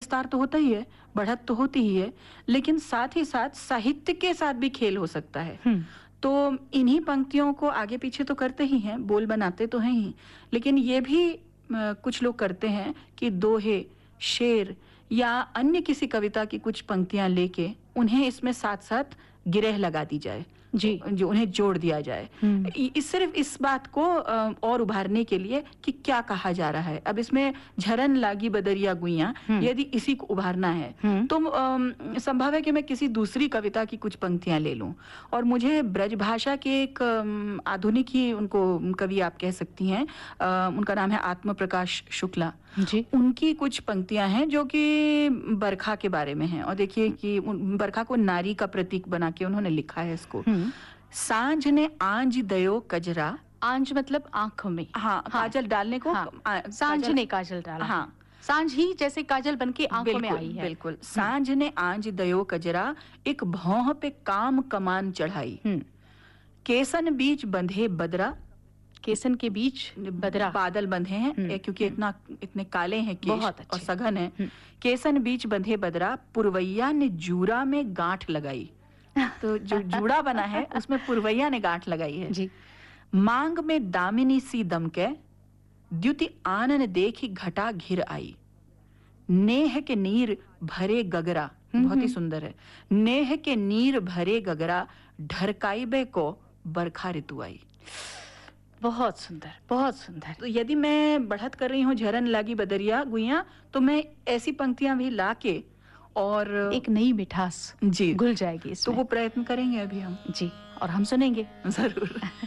विस्तार तो होता ही है, बढ़त तो होती ही है, लेकिन साथ ही साथ साहित्य के साथ भी खेल हो सकता है। तो इन्हीं पंक्तियों को आगे पीछे तो करते ही हैं, बोल बनाते तो हैं ही, लेकिन ये भी कुछ लोग करते हैं कि दोहे, शेर या अन्य किसी कविता की कुछ पंक्तियां लेके उन्हें इसमें साथ-साथ गिरह लगा दी जाए, जी। जो उन्हें जोड़ दिया जाए। सिर्फ इस बात को और उभारने के लिए कि क्या कहा जा रहा है। अब इसमें झरन लागी बदरिया गुइयां, यदि इसी को उभारना है तो संभव है कि मैं किसी दूसरी कविता की कुछ पंक्तियां ले लूं, और मुझे ब्रज भाषा के एक आधुनिक ही उनको कवि आप कह सकती हैं, उनका नाम है आत्म प्रकाश शुक्ला जी। उनकी कुछ पंक्तियां हैं जो कि बरखा के बारे में हैं, और देखिए कि बरखा को नारी का प्रतीक बना के उन्होंने लिखा है इसको। सांझ ने आंज दयो कजरा, आंज मतलब आंखों में, हाँ, काजल डालने को, सांझ ने काजल डाला, हाँ, सांझ ही जैसे काजल बनके आंखों में आई है। बिल्कुल। सांझ ने आंज दयो कजरा, एक भौं पे काम कमान चढ़ाई, केसन बीच बंधे बदरा, केसन के बीच बदरा, बादल बंधे हैं क्योंकि इतने काले हैं केश, बहुत और सघन है। केसन बीच बंधे बदरा, पुरवैया ने जूरा में गांठ लगाई। तो जो जूड़ा बना है उसमें पुरवैया ने गांठ लगाई है जी। मांग में दामिनी सी दमके, द्युति आनन देखी घटा घिर आई, नेह के नीर भरे गगरा, बहुत ही सुंदर है, नेह के नीर भरे गगरा, ढरकाइबे को बरखा ऋतु आई। बहुत सुंदर, बहुत सुंदर। तो यदि मैं बढ़त कर रही हूँ झरन लागी बदरिया गुइयां, तो मैं ऐसी पंक्तियां भी लाके और एक नई मिठास जी घुल जाएगी इसमें। तो वो प्रयत्न करेंगे अभी हम। जी, और हम सुनेंगे जरूर।